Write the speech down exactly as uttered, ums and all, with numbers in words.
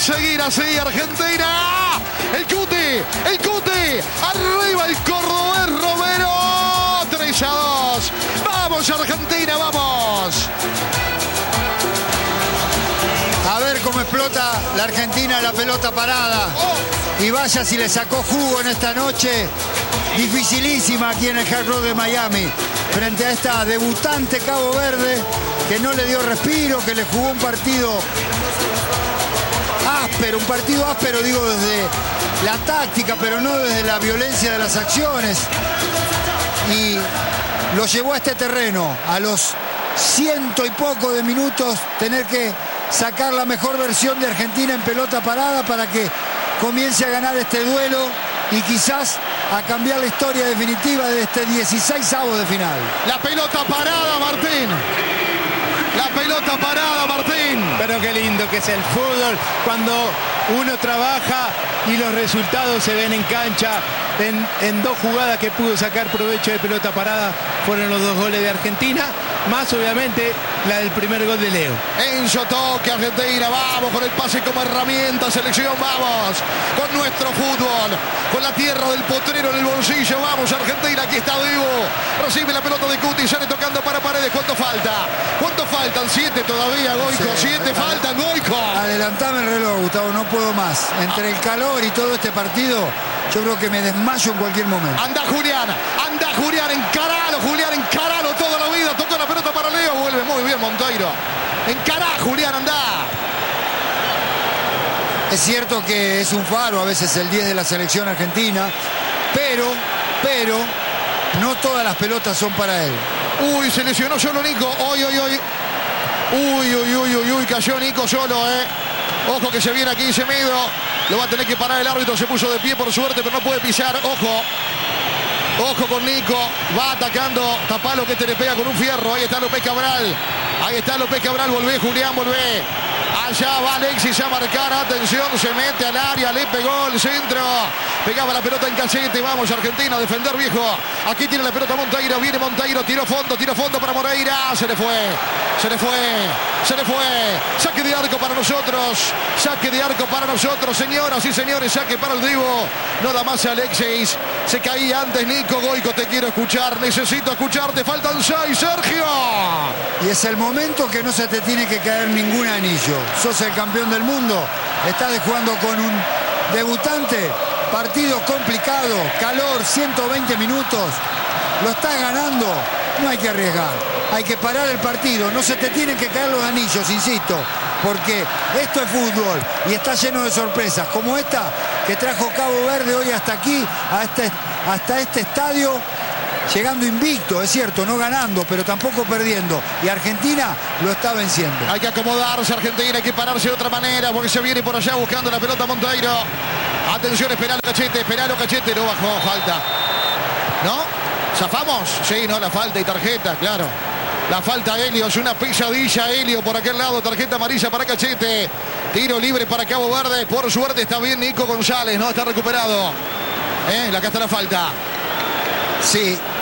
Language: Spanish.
seguir así, Argentina. El Cuti, el Cuti. Arriba el cordobés Romero. tres a dos. Vamos, Argentina, vamos. A ver cómo explota la Argentina la pelota parada. Y vaya si le sacó jugo en esta noche dificilísima aquí en el Hard Rock de Miami. Frente a esta debutante Cabo Verde que no le dio respiro, que le jugó un partido áspero, un partido áspero digo desde la táctica, pero no desde la violencia de las acciones. Y lo llevó a este terreno, a los ciento y poco de minutos, tener que sacar la mejor versión de Argentina en pelota parada para que comience a ganar este duelo y quizás a cambiar la historia definitiva de este dieciseisavo de final. La pelota parada, Martín. La pelota parada, Martín. Pero qué lindo que es el fútbol cuando uno trabaja y los resultados se ven en cancha. En, en dos jugadas que pudo sacar provecho de pelota parada fueron los dos goles de Argentina, más obviamente la del primer gol de Leo. Enzo toque, Argentina, vamos con el pase como herramienta, selección, vamos con nuestro fútbol, con la tierra del potrero en el bolsillo, vamos Argentina, aquí está Divo, recibe la pelota de Cuti, sale tocando para Paredes. ¿Cuánto falta? ¿Cuánto faltan? Siete todavía, Goico, sí, siete faltan, Goico. Adelantame el reloj, Gustavo, no puedo más. Entre el calor y todo este partido, yo creo que me desmayo en cualquier momento. Anda Julián, anda Julián, encaralo, Julián, encaralo toda la vida, tocó la pelota para Leo, vuelve muy bien Monteiro. Encará, Julián, anda. Es cierto que es un faro a veces el diez de la selección argentina, pero, pero, no todas las pelotas son para él. Uy, se lesionó solo Nico, uy, uy, uy. Uy, uy, uy, uy, uy, cayó Nico solo, eh. Ojo que se viene aquí Semedo. Lo va a tener que parar el árbitro, se puso de pie por suerte, pero no puede pisar. Ojo. Ojo con Nico. Va atacando Tapalo que te le pega con un fierro. Ahí está López Cabral. Ahí está López Cabral. Volvé, Julián, volvé. Allá va Alexis a marcar. Atención, se mete al área. Le pegó el centro. Pegaba la pelota en cachete. Vamos, Argentina, a defender, viejo. Aquí tiene la pelota Monteiro. Viene Monteiro. Tiró fondo, tiró fondo para Moreira. Se le fue. Se le fue. Se le fue. Saque de arco para nosotros. Saque de arco para nosotros, señoras y señores. Saque para el Divo. No da más a Alexis. Se caía antes Nico. Goico, te quiero escuchar. Necesito escucharte. Faltan seis, Sergio. Y es el momento que no se te tiene que caer ningún anillo. Sos el campeón del mundo. Estás jugando con un debutante. Partido complicado. Calor, ciento veinte minutos. Lo estás ganando. No hay que arriesgar. Hay que parar el partido. No se te tienen que caer los anillos, insisto. Porque esto es fútbol y está lleno de sorpresas. Como esta que trajo Cabo Verde hoy hasta aquí, hasta, hasta este estadio. Llegando invicto, es cierto, no ganando, pero tampoco perdiendo. Y Argentina lo está venciendo. Hay que acomodarse, Argentina, hay que pararse de otra manera, porque se viene por allá buscando la pelota Monteiro. Atención, esperalo Cachete, esperalo Cachete, no bajó, falta. ¿No? ¿Zafamos? Sí, no, la falta y tarjeta, claro. La falta Helio, es una pesadilla Helio por aquel lado, tarjeta amarilla para Cachete. Tiro libre para Cabo Verde, por suerte está bien Nico González, ¿no? Está recuperado. ¿Eh? Acá está la falta. Sí.